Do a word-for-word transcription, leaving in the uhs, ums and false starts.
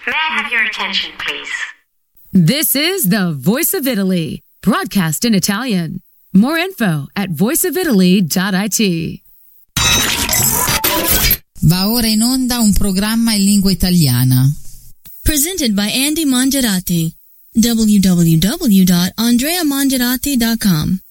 May I have your attention, please? This is the Voice of Italy, broadcast in Italian. More info at voice of italy dot it. Va ora in onda un programma in lingua italiana. Presented by Andy Mongerati. w w w dot andrea mongerati dot com